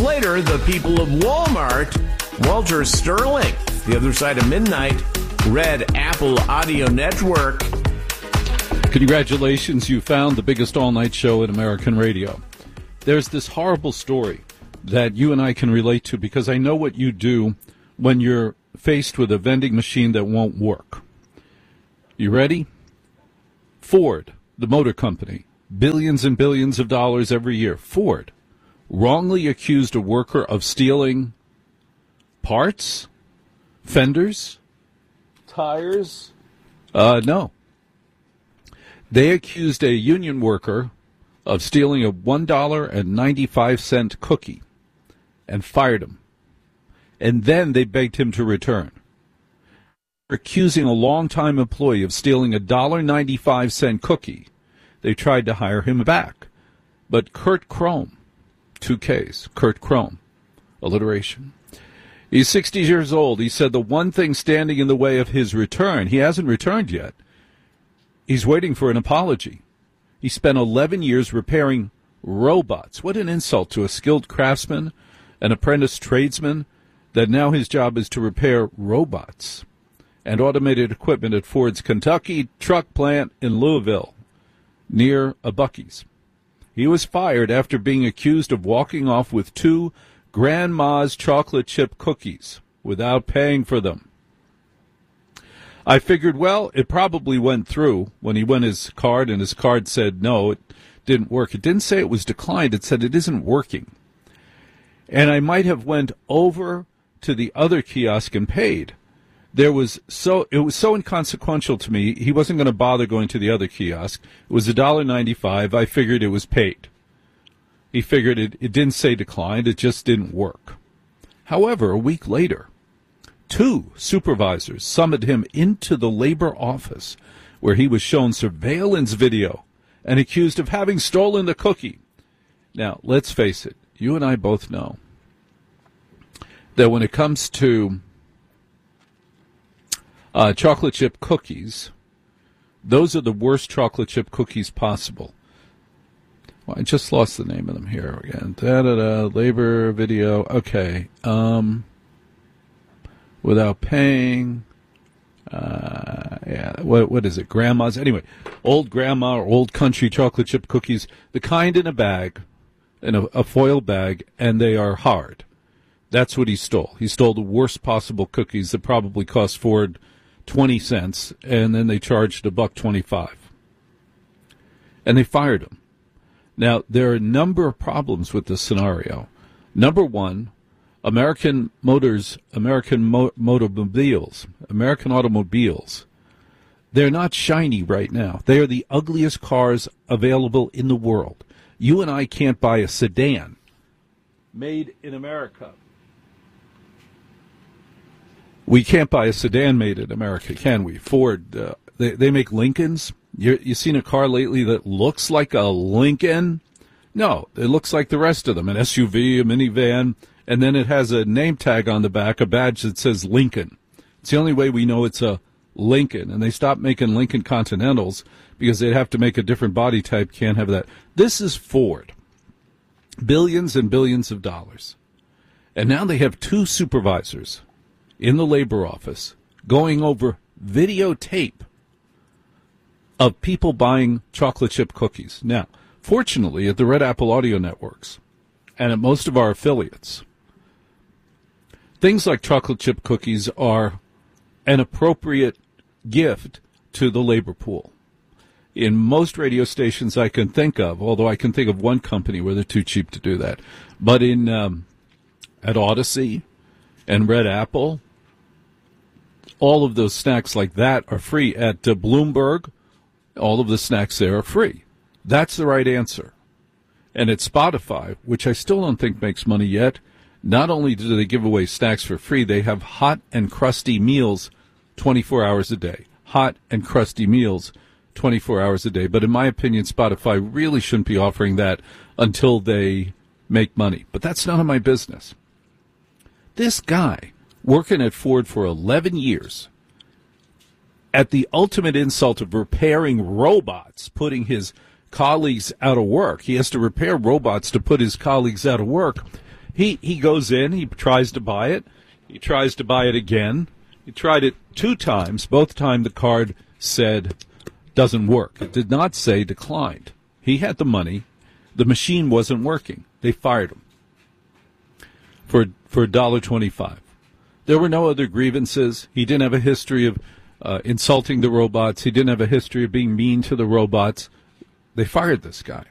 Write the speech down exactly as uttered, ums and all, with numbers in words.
later, the people of Walmart, Walter Sterling, The Other Side of Midnight, Red Apple Audio Network. Congratulations, you found the biggest all-night show in American radio. There's this horrible story that you and I can relate to because I know what you do when you're faced with a vending machine that won't work. You ready? Ford, the motor company, billions and billions of dollars every year. Ford wrongly accused a worker of stealing parts, fenders, tires. Uh, no. They accused a union worker of stealing a one dollar and ninety-five cent cookie and fired him. And then they begged him to return. Accusing a longtime employee of stealing a one dollar and ninety-five cent cookie, they tried to hire him back. But Kurt Chrome, two Ks, Kurt Chrome, alliteration. He's sixty years old. He said the one thing standing in the way of his return, he hasn't returned yet. He's waiting for an apology. He spent eleven years repairing robots. What an insult to a skilled craftsman, an apprentice tradesman, that now his job is to repair robots and automated equipment at Ford's Kentucky truck plant in Louisville, near a Buc-ee's. He was fired after being accused of walking off with two Grandma's chocolate chip cookies without paying for them. I figured, well, it probably went through when he went his card, and his card said no, it didn't work. It didn't say it was declined. It said it isn't working. And I might have went over to the other kiosk and paid. There was so it was so inconsequential to me, he wasn't going to bother going to the other kiosk. It was one dollar and ninety-five cents. I figured it was paid. He figured it, it didn't say declined. It just didn't work. However, a week later, two supervisors summoned him into the labor office where he was shown surveillance video and accused of having stolen the cookie. Now, let's face it, you and I both know that when it comes to uh, chocolate chip cookies, those are the worst chocolate chip cookies possible. Well, I just lost the name of them here again. Da-da-da, labor video. Okay. Um... Without paying, uh, yeah, what what is it, Grandma's? Anyway, old grandma or old country chocolate chip cookies, the kind in a bag, in a, a foil bag, and they are hard. That's what he stole. He stole the worst possible cookies that probably cost Ford twenty cents, and then they charged a buck twenty-five. And they fired him. Now, there are a number of problems with this scenario. Number one, American Motors, American mo- automobiles, American automobiles, they're not shiny right now. They are the ugliest cars available in the world. You and I can't buy a sedan made in America. We can't buy a sedan made in America, can we? Ford, uh, they, they make Lincolns. You you seen a car lately that looks like a Lincoln? No, it looks like the rest of them, an S U V, a minivan, and then it has a name tag on the back, a badge that says Lincoln. It's the only way we know it's a Lincoln, and they stopped making Lincoln Continentals because they'd have to make a different body type, can't have that. This is Ford. Billions and billions of dollars. And now they have two supervisors in the labor office going over videotape of people buying chocolate chip cookies. Now, fortunately, at the Red Apple Audio Networks and at most of our affiliates, things like chocolate chip cookies are an appropriate gift to the labor pool. In most radio stations I can think of, although I can think of one company where they're too cheap to do that, but in um, at Odyssey and Red Apple, all of those snacks like that are free. At uh, Bloomberg, all of the snacks there are free. That's the right answer. And at Spotify, which I still don't think makes money yet, not only do they give away snacks for free, they have hot and crusty meals twenty-four hours a day. Hot and crusty meals twenty-four hours a day. But in my opinion, Spotify really shouldn't be offering that until they make money. But that's none of my business. This guy, working at Ford for eleven years, at the ultimate insult of repairing robots, putting his colleagues out of work. He has to repair robots to put his colleagues out of work. He he goes in, he tries to buy it, he tries to buy it again. He tried it two times. Both times the card said doesn't work. It did not say declined. He had the money. The machine wasn't working. They fired him for for one dollar twenty-five. There were no other grievances. He didn't have a history of uh, insulting the robots. He didn't have a history of being mean to the robots. They fired this guy.